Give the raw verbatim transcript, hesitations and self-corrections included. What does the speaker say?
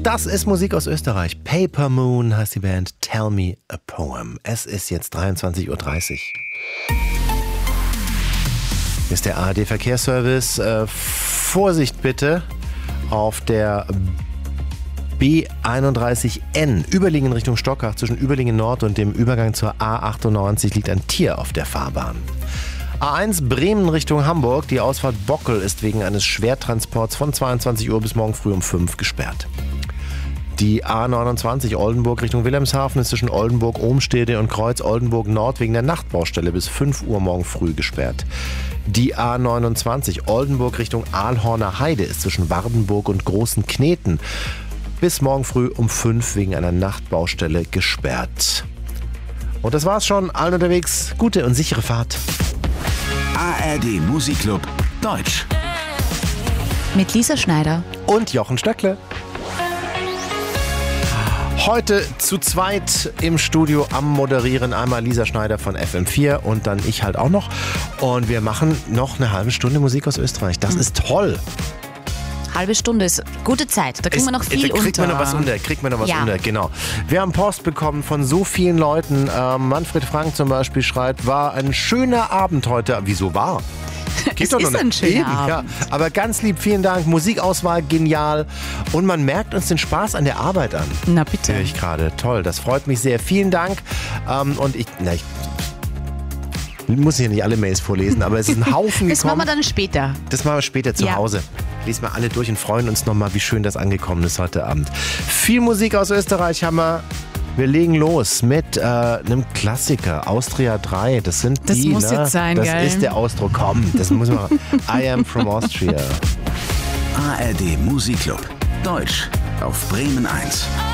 das ist Musik aus Österreich. Paper Moon heißt die Band. Tell Me a Poem. Es ist jetzt dreiundzwanzig Uhr dreißig. Hier ist der A R D-Verkehrsservice. Äh, Vorsicht bitte auf der B einunddreißig N, Überlingen Richtung Stockach, zwischen Überlingen Nord und dem Übergang zur A achtundneunzig liegt ein Tier auf der Fahrbahn. A eins Bremen Richtung Hamburg, die Ausfahrt Bockel ist wegen eines Schwertransports von zweiundzwanzig Uhr bis morgen früh um fünf gesperrt. Die A neunundzwanzig Oldenburg Richtung Wilhelmshaven ist zwischen Oldenburg, Ohmstede und Kreuz Oldenburg Nord wegen der Nachtbaustelle bis fünf Uhr morgen früh gesperrt. Die A neunundzwanzig Oldenburg Richtung Aalhorner Heide ist zwischen Wardenburg und Großen Kneten bis morgen früh um fünf wegen einer Nachtbaustelle gesperrt. Und das war's schon. Allen unterwegs. Gute und sichere Fahrt. A R D Musikclub Deutsch. Mit Lisa Schneider. Und Jochen Stöckle. Heute zu zweit im Studio am Moderieren. Einmal Lisa Schneider von F M vier und dann ich halt auch noch. Und wir machen noch eine halbe Stunde Musik aus Österreich. Das ist toll. Halbe Stunde ist gute Zeit. Da kriegen es, wir noch viel da kriegt unter. Man noch was unter. Kriegt man noch was ja. unter, genau. Wir haben Post bekommen von so vielen Leuten. Ähm, Manfred Frank zum Beispiel schreibt, war ein schöner Abend heute. Wieso war? Geht es doch ist noch ein nicht. schöner Eben, Abend. ja. Aber ganz lieb, vielen Dank. Musikauswahl genial. Und man merkt uns den Spaß an der Arbeit an. Na bitte. Höre ich gerade. Toll, das freut mich sehr. Vielen Dank. Ähm, und ich, na, ich muss hier nicht alle Mails vorlesen, aber es ist ein Haufen Das gekommen. machen wir dann später. Das machen wir später zu Ja. Hause. Lesen wir alle durch und freuen uns nochmal, wie schön das angekommen ist heute Abend. Viel Musik aus Österreich haben wir. Wir legen los mit äh, einem Klassiker, Austria drei. Das sind Das die, muss ne? jetzt sein, Das gell? ist der Ausdruck. Komm, das muss man. I am from Austria. A R D Musikclub Deutsch auf Bremen eins.